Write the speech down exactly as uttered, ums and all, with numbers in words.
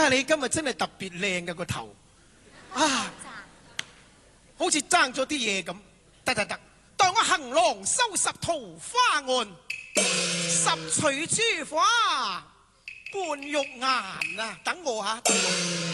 呀，你今日真係特別靚嘅個頭啊，好似爭咗啲嘢咁。得得得，當我行囊收拾桃花案，十取珠花半玉顏啊！等我嚇。